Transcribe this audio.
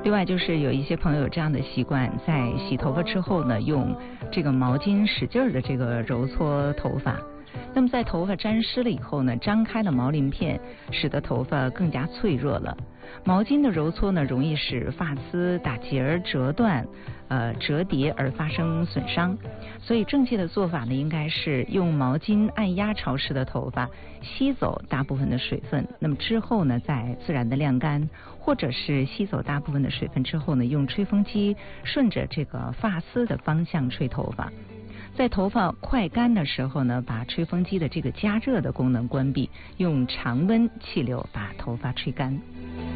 另外就是有一些朋友有这样的习惯，在洗头发之后呢，用这个毛巾使劲的这个揉搓头发。那么在头发沾湿了以后呢，张开了毛鳞片，使得头发更加脆弱了。毛巾的揉搓呢，容易使发丝打结、折断、折叠而发生损伤。所以正确的做法呢，应该是用毛巾按压潮湿的头发，吸走大部分的水分。那么之后呢，再自然的晾干，或者是吸走大部分的水分之后呢，用吹风机顺着这个发丝的方向吹头发。在头发快干的时候呢，把吹风机的这个加热的功能关闭，用常温气流把头发吹干。